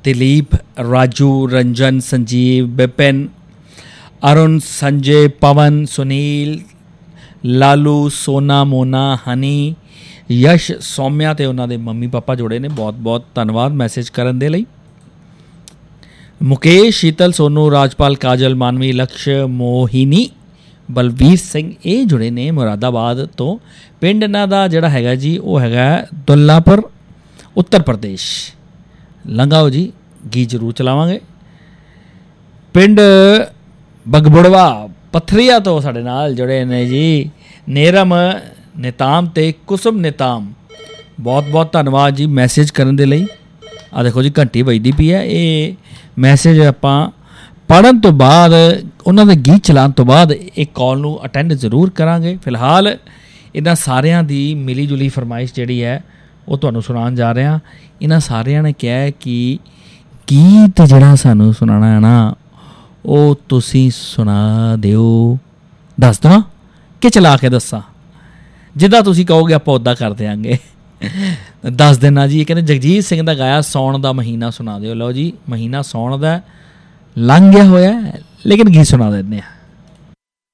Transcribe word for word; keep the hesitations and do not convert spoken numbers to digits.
दिलीप, राजू, रंजन, संजीव, विपिन, अरुण, संजय, पवन, सुनील, लालू, सोना, मोना, हनी, यश, सौम्या ते उन्हां दे मम्मी पापा जुड़े ने। बहुत बहुत धन्नवाद मैसेज करन दे लई। मुकेश, शीतल, सोनू, राजपाल, काजल, मानवी, लक्ष्य, मोहिनी, बलवीर सिंह ये जुड़े ने मुरादाबाद तो। पिंड इन्हां दा जिहड़ा हैगा जी वो हैगा दुल्लापुर, उत्तर प्रदेश। लंघाओ जी, गीत जरूर चलावांगे। पिंड बगबुड़वा पत्थरिया तो साडे नाल जुड़े ने जी नेरम निताम ते कुसुम निताम। बहुत बहुत धन्नवाद जी मैसेज करन दे लई। आ देखो जी घंटी वजदी पई है। ये मैसेज आपां पढ़न तो बाद उन्हां दे गीत चलाउण तो बाद एक कॉल नूं अटेंड जरूर करांगे। फिलहाल इन्हां सारिਆਂ ਦੀ मिली जुली फरमाइश जिहड़ी है वो तुहानूं सुणाउण जा रहे हैं। इन्हां सारिਆਂ ने किहा है कि गीत जिहड़ा सानूं सुणाना है ना ਉਹ ਤੁਸੀਂ ਸੁਣਾ ਦਿਓ। ਦੱਸ ਦੇਵਾਂ ਕਿ ਚਲਾ ਕੇ ਦੱਸਾਂ? ਜਿੱਦਾਂ ਤੁਸੀਂ ਕਹੋਗੇ ਆਪਾਂ ਉੱਦਾਂ ਕਰ ਦਿਆਂਗੇ। ਦੱਸ ਦੇਣਾ ਜੀ। ਇਹ ਕਹਿੰਦੇ ਜਗਜੀਤ ਸਿੰਘ ਦਾ ਗਾਇਆ ਸੌਣ ਦਾ ਮਹੀਨਾ ਸੁਣਾ ਦਿਓ। ਲਓ ਜੀ, ਮਹੀਨਾ ਸੌਣ ਦਾ ਲੰਘ ਗਿਆ ਹੋਇਆ ਲੇਕਿਨ ਗੀਤ ਸੁਣਾ ਦਿੰਦੇ ਹਾਂ।